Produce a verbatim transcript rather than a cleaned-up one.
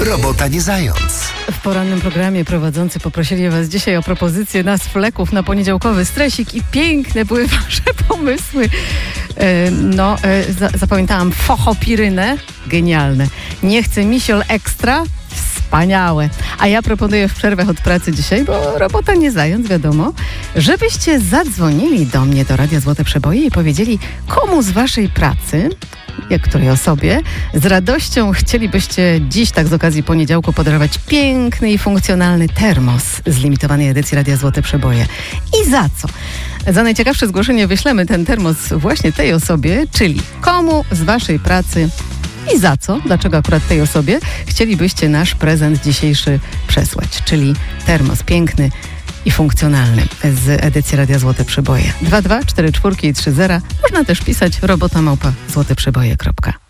Robota nie zając. W porannym programie prowadzący poprosili was dzisiaj o propozycję nazw fleków na poniedziałkowy stresik i piękne były wasze pomysły. E, no, e, za, zapamiętałam fochopirynę, genialne. Nie chcę misiol ekstra, wspaniałe. A ja proponuję w przerwach od pracy dzisiaj, bo robota nie zając, wiadomo, żebyście zadzwonili do mnie, do Radia Złote Przeboje i powiedzieli, komu z waszej pracy, jak której osobie, z radością chcielibyście dziś, tak z okazji poniedziałku, podarować piękny i funkcjonalny termos z limitowanej edycji Radia Złote Przeboje. I za co? Za najciekawsze zgłoszenie wyślemy ten termos właśnie tej osobie, czyli komu z waszej pracy i za co, dlaczego akurat tej osobie chcielibyście nasz prezent dzisiejszy przesłać, czyli termos piękny i funkcjonalny z edycji Radia Złote Przeboje. dwa dwa cztery cztery i trzy zero. Można też pisać robota małpa złoteprzeboje kropka